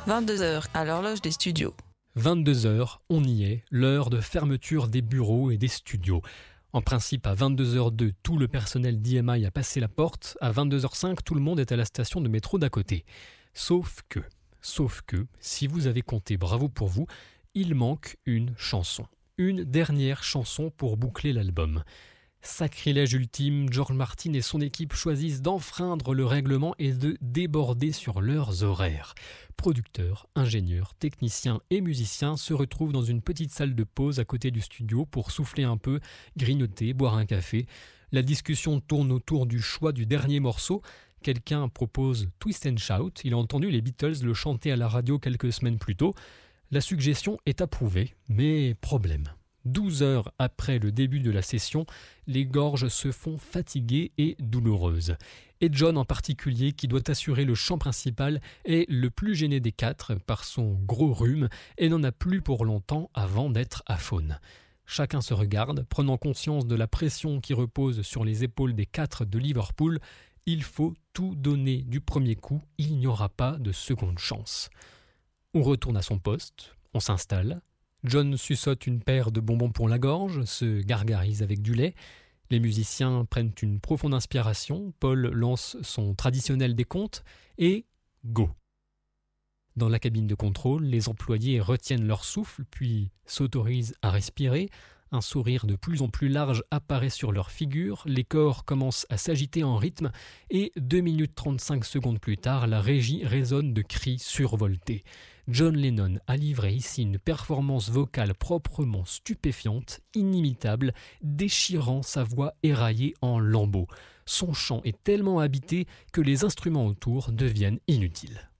22h à l'horloge des studios. 22h, on y est, l'heure de fermeture des bureaux et des studios. En principe, à 22h02, tout le personnel d'EMI a passé la porte. À 22h05, tout le monde est à la station de métro d'à côté. Sauf que, si vous avez compté, bravo pour vous, il manque une chanson. Une dernière chanson pour boucler l'album. Sacrilège ultime, George Martin et son équipe choisissent d'enfreindre le règlement et de déborder sur leurs horaires. Producteurs, ingénieurs, techniciens et musiciens se retrouvent dans une petite salle de pause à côté du studio pour souffler un peu, grignoter, boire un café. La discussion tourne autour du choix du dernier morceau. Quelqu'un propose Twist and Shout. Il a entendu les Beatles le chanter à la radio quelques semaines plus tôt. La suggestion est approuvée, mais problème. 12 heures après le début de la session, les gorges se font fatiguées et douloureuses. Et John en particulier, qui doit assurer le chant principal, est le plus gêné des quatre par son gros rhume et n'en a plus pour longtemps avant d'être aphone. Chacun se regarde, prenant conscience de la pression qui repose sur les épaules des quatre de Liverpool. Il faut tout donner du premier coup, il n'y aura pas de seconde chance. On retourne à son poste, on s'installe. John suçote une paire de bonbons pour la gorge, se gargarise avec du lait. Les musiciens prennent une profonde inspiration. Paul lance son traditionnel décompte et go. Dans la cabine de contrôle, les employés retiennent leur souffle, puis s'autorisent à respirer. Un sourire de plus en plus large apparaît sur leur figure, les corps commencent à s'agiter en rythme et 2 minutes 35 secondes plus tard, la régie résonne de cris survoltés. John Lennon a livré ici une performance vocale proprement stupéfiante, inimitable, déchirant sa voix éraillée en lambeaux. Son chant est tellement habité que les instruments autour deviennent inutiles.